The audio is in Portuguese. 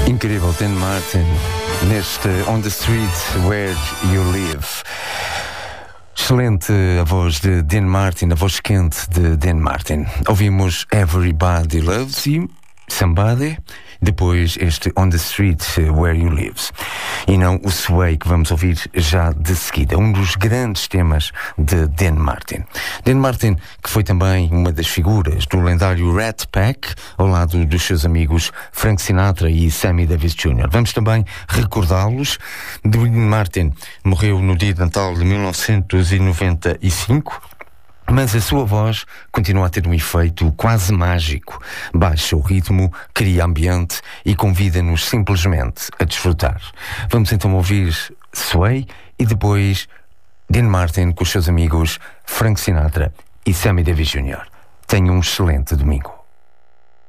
Incrível, Dan Martin, neste On the Street Where You Live. Excelente a voz de Dan Martin, a voz quente de Dan Martin. Ouvimos Everybody Loves You, Somebody, depois este On the Street Where You Live. E não o Sway, que vamos ouvir já de seguida, um dos grandes temas de Dan Martin. Dan Martin, que foi também uma das figuras do lendário Rat Pack, ao lado dos seus amigos Frank Sinatra e Sammy Davis Jr. Vamos também recordá-los. Dan Martin morreu no dia de Natal de 1995, mas a sua voz continua a ter um efeito quase mágico. Baixa o ritmo, cria ambiente e convida-nos simplesmente a desfrutar. Vamos então ouvir Sway e depois Dan Martin com os seus amigos Frank Sinatra e Sammy Davis Jr. Tenha um excelente domingo.